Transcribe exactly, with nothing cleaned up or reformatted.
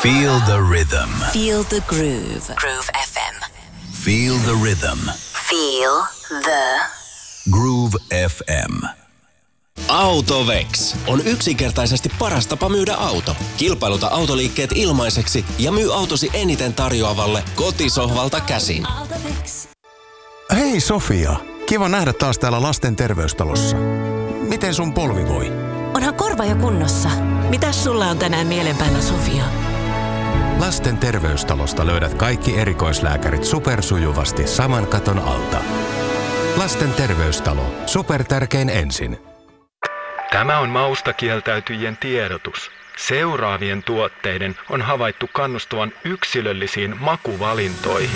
Feel the rhythm. Feel the groove. Groove F M. Feel the rhythm. Feel the Groove F M. Autovex on yksinkertaisesti paras tapa myydä auto. Kilpailuta autoliikkeet ilmaiseksi ja myy autosi eniten tarjoavalle kotisohvalta käsin. Hei Sofia, kiva nähdä taas täällä lasten terveystalossa. Miten sun polvi voi? Onhan korva jo kunnossa. Mitäs sulla on tänään mielen päällä, Sofia? Lasten terveystalosta löydät kaikki erikoislääkärit supersujuvasti saman katon alta. Lasten terveystalo. Supertärkein ensin. Tämä on maustakieltäytyjien tiedotus. Seuraavien tuotteiden on havaittu kannustavan yksilöllisiin makuvalintoihin.